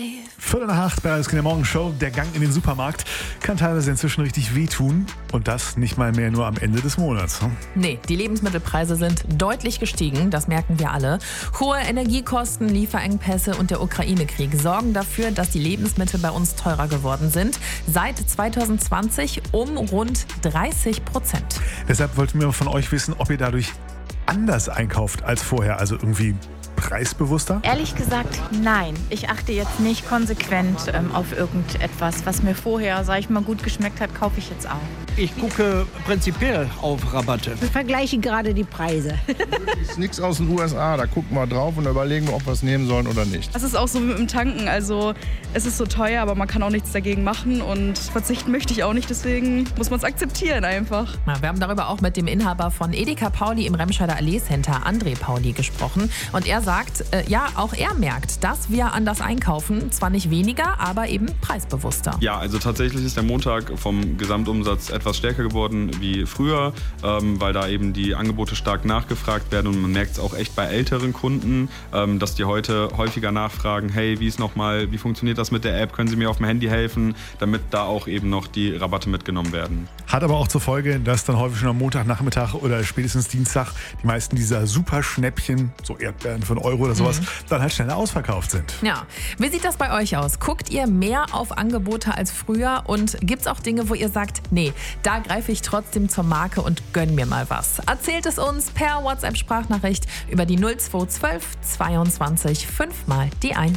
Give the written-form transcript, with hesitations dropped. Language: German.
7:45 bei der Morgenshow. Der Gang in den Supermarkt kann teilweise inzwischen richtig wehtun. Und das nicht mal mehr nur am Ende des Monats. Nee, die Lebensmittelpreise sind deutlich gestiegen, das merken wir alle. Hohe Energiekosten, Lieferengpässe und der Ukraine-Krieg sorgen dafür, dass die Lebensmittel bei uns teurer geworden sind. Seit 2020 um rund 30%. Deshalb wollten wir von euch wissen, ob ihr dadurch anders einkauft als vorher, also irgendwie preisbewusster? Ehrlich gesagt, nein. Ich achte jetzt nicht konsequent auf irgendetwas, was mir vorher, sag ich mal, gut geschmeckt hat, kaufe ich jetzt auch. Ich gucke prinzipiell auf Rabatte. Wir vergleichen gerade die Preise. Ist nichts aus den USA, da gucken wir drauf und überlegen, ob wir es nehmen sollen oder nicht. Das ist auch so wie mit dem Tanken, also es ist so teuer, aber man kann auch nichts dagegen machen und verzichten möchte ich auch nicht, deswegen muss man es akzeptieren einfach. Ja, wir haben darüber auch mit dem Inhaber von Edeka Pauli im Remscheider Allee Center, André Pauli, gesprochen und er sagt, ja, auch er merkt, dass wir anders einkaufen, zwar nicht weniger, aber eben preisbewusster. Ja, also tatsächlich ist der Montag vom Gesamtumsatz etwas stärker geworden wie früher, weil da eben die Angebote stark nachgefragt werden und man merkt es auch echt bei älteren Kunden, dass die heute häufiger nachfragen, hey, wie funktioniert das mit der App, können Sie mir auf dem Handy helfen, damit da auch eben noch die Rabatte mitgenommen werden. Hat aber auch zur Folge, dass dann häufig schon am Montagnachmittag oder spätestens Dienstag die meisten dieser Superschnäppchen, so Erdbeeren für €1 oder sowas, dann halt schneller ausverkauft sind. Ja, wie sieht das bei euch aus? Guckt ihr mehr auf Angebote als früher und gibt es auch Dinge, wo ihr sagt, nee, da greife ich trotzdem zur Marke und gönn mir mal was? Erzählt es uns per WhatsApp-Sprachnachricht über die 0212 22 5 mal die 1.